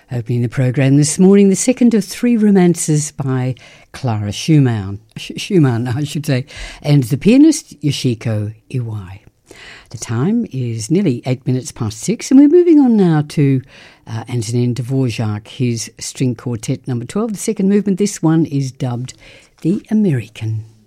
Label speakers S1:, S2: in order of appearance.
S1: Opening the programme this morning, the second of three romances by Clara Schumann, I should say, and the pianist Yoshiko Iwai. The time is nearly 8 minutes past 6, and we're moving on now to Antonin Dvorak, his string quartet number 12, the second movement. This one is dubbed The American.